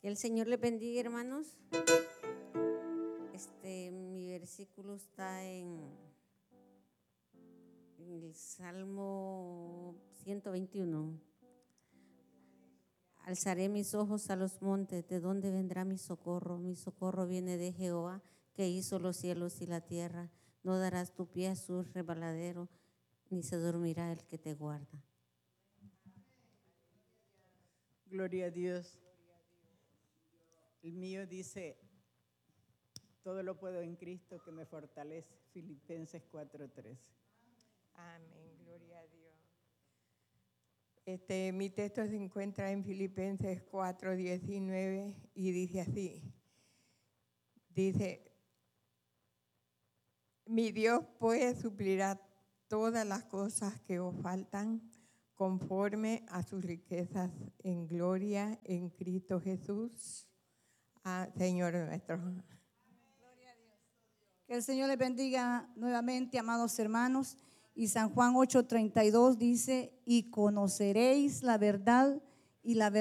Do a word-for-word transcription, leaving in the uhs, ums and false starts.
Que el Señor les bendiga, hermanos. Este, mi versículo está en, en el Salmo ciento veintiuno. Alzaré mis ojos a los montes, ¿de dónde vendrá mi socorro? Mi socorro viene de Jehová, que hizo los cielos y la tierra. No darás tu pie a su resbaladero, ni se dormirá el que te guarda. Gloria a Dios. El mío dice, todo lo puedo en Cristo que me fortalece. Filipenses cuatro trece. Amén, gloria a Dios. Este, mi texto se encuentra en Filipenses cuatro diecinueve y dice así, dice, mi Dios pues suplirá todas las cosas que os faltan conforme a sus riquezas en gloria en Cristo Jesús, ah, Señor nuestro. Que el Señor les bendiga nuevamente, amados hermanos. Y San Juan ocho treinta y dos dice, y conoceréis la verdad, y la verdad